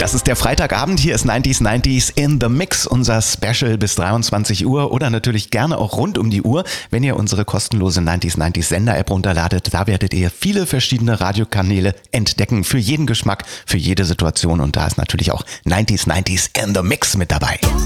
Das ist der Freitagabend, hier ist 90s in the Mix, unser Special bis 23 Uhr oder natürlich gerne auch rund um die Uhr, wenn ihr unsere kostenlose 90s Sender-App runterladet. Da werdet ihr viele verschiedene Radiokanäle entdecken, für jeden Geschmack, für jede Situation und da ist natürlich auch 90s in the Mix mit dabei.